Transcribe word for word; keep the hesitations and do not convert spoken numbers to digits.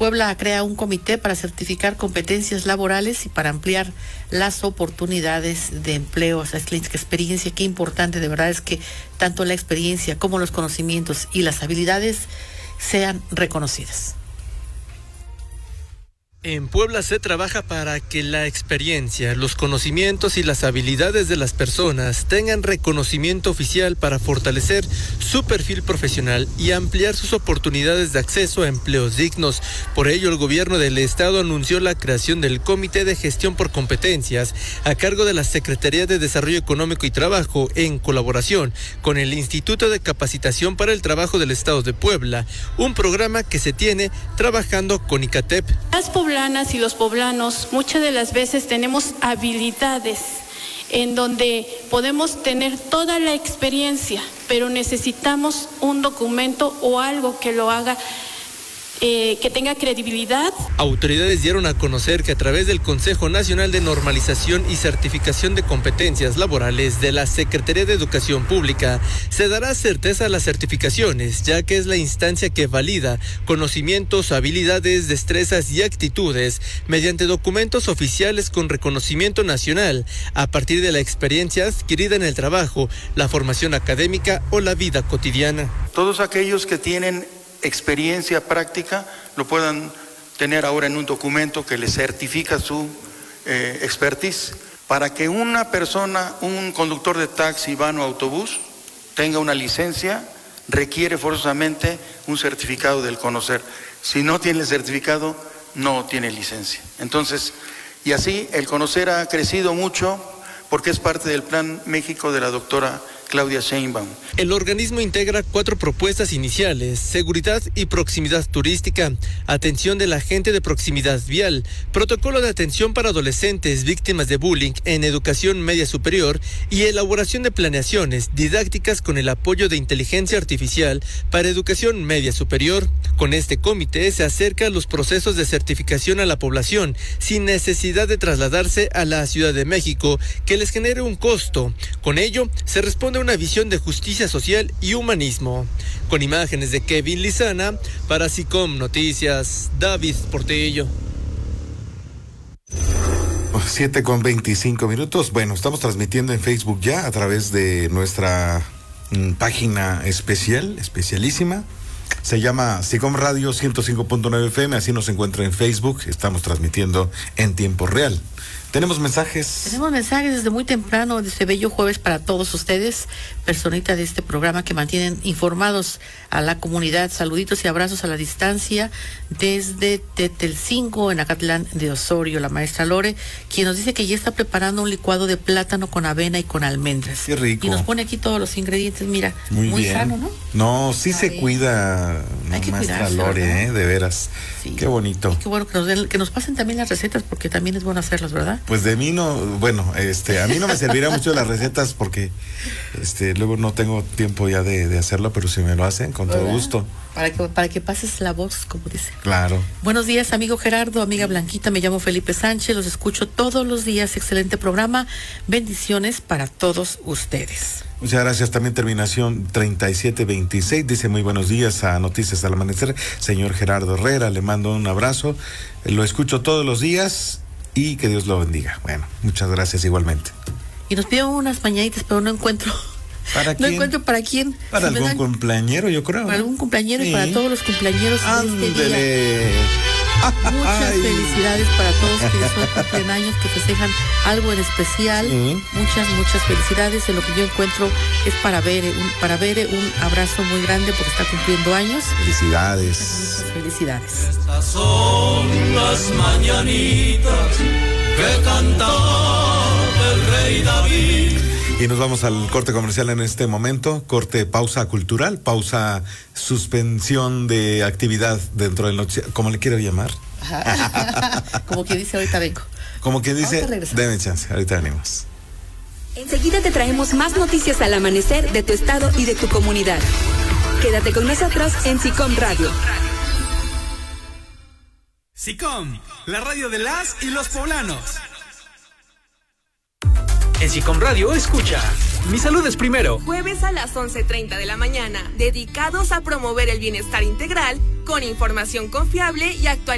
Puebla crea un comité para certificar competencias laborales y para ampliar las oportunidades de empleo. O sea, es la experiencia, qué importante de verdad es que tanto la experiencia como los conocimientos y las habilidades sean reconocidas. En Puebla se trabaja para que la experiencia, los conocimientos y las habilidades de las personas tengan reconocimiento oficial para fortalecer su perfil profesional y ampliar sus oportunidades de acceso a empleos dignos. Por ello, el gobierno del estado anunció la creación del Comité de Gestión por Competencias a cargo de la Secretaría de Desarrollo Económico y Trabajo en colaboración con el Instituto de Capacitación para el Trabajo del Estado de Puebla, un programa que se tiene trabajando con ICATEP. Las poblanas y los poblanos muchas de las veces tenemos habilidades en donde podemos tener toda la experiencia, pero necesitamos un documento o algo que lo haga, eh, que tenga credibilidad. Autoridades dieron a conocer que a través del Consejo Nacional de Normalización y Certificación de Competencias Laborales de la Secretaría de Educación Pública se dará certeza a las certificaciones, ya que es la instancia que valida conocimientos, habilidades, destrezas y actitudes mediante documentos oficiales con reconocimiento nacional a partir de la experiencia adquirida en el trabajo, la formación académica o la vida cotidiana. Todos aquellos que tienen experiencia práctica lo puedan tener ahora en un documento que les certifica su eh, expertise. Para que una persona, un conductor de taxi, van o autobús, tenga una licencia, requiere forzosamente un certificado del conocer. Si no tiene el certificado, no tiene licencia. Entonces, y así el conocer ha crecido mucho porque es parte del Plan México de la doctora Claudia Sheinbaum. El organismo integra cuatro propuestas iniciales: seguridad y proximidad turística, atención del agente de proximidad vial, protocolo de atención para adolescentes víctimas de bullying en educación media superior y elaboración de planeaciones didácticas con el apoyo de inteligencia artificial para educación media superior. Con este comité se acerca los procesos de certificación a la población sin necesidad de trasladarse a la Ciudad de México, que les genere un costo. Con ello se responde una visión de justicia social y humanismo. Con imágenes de Kevin Lizana, para SICOM Noticias, David Portillo. siete con veinticinco minutos. Bueno, estamos transmitiendo en Facebook ya a través de nuestra mm, página especial, especialísima. Se llama SICOM Radio ciento cinco punto nueve F M, así nos encuentra en Facebook. Estamos transmitiendo en tiempo real. ¿Tenemos mensajes? Tenemos mensajes desde muy temprano, de este bello jueves para todos ustedes, personita de este programa que mantienen informados a la comunidad. Saluditos y abrazos a la distancia desde Tetelcingo, en Acatlán de Osorio, la maestra Lore, quien nos dice que ya está preparando un licuado de plátano con avena y con almendras. Qué rico. Y nos pone aquí todos los ingredientes, mira, muy, muy bien. sano, ¿no? No, sí A se ver. cuida, Hay que maestra cuidarse, Lore, ¿verdad? ¿eh? De veras. Sí. Qué bonito. Y qué bueno que nos, den, que nos pasen también las recetas, porque también es bueno hacerlas, ¿verdad? Pues de mí no, bueno, este, a mí no me servirá mucho las recetas porque este, luego no tengo tiempo ya de, de hacerlo, pero si me lo hacen, con todo ¿verdad? gusto. Para que, para que pases la voz, como dice. Claro. Buenos días, amigo Gerardo, amiga Blanquita, me llamo Felipe Sánchez, los escucho todos los días, excelente programa, bendiciones para todos ustedes. Muchas gracias. También terminación treinta y siete veintiséis dice muy buenos días a Noticias al Amanecer, señor Gerardo Herrera, le mando un abrazo, lo escucho todos los días y que Dios lo bendiga. Bueno, muchas gracias igualmente. Y nos pidió unas mañanitas, pero no encuentro. ¿Para No quién? encuentro para quién. Para Si me algún dan- cumpleañero, yo creo. Para algún cumpleañero Sí. y para todos los cumpleañeros de este día. Ándele. Muchas Ay. felicidades para todos quienes hoy cumplen años, que festejan algo en especial. Sí. Muchas, muchas felicidades. En lo que yo encuentro es para Bere, un, para Bere un abrazo muy grande porque está cumpliendo años. Felicidades. Muchas felicidades. Estas son las mañanitas que cantaba el rey David. Y nos vamos al corte comercial en este momento, corte, pausa cultural, pausa, suspensión de actividad dentro del noticiero, como le quiero llamar. Ajá. Como que dice, ahorita vengo. Como que dice, Ahorita regresamos. denme chance, ahorita venimos. Enseguida te traemos más noticias al amanecer de tu estado y de tu comunidad. Quédate con nosotros en SICOM Radio. SICOM, la radio de las y los poblanos. En SICOM Radio escucha Mi Salud es Primero. Jueves a las once treinta de la mañana, dedicados a promover el bienestar integral con información confiable y actual.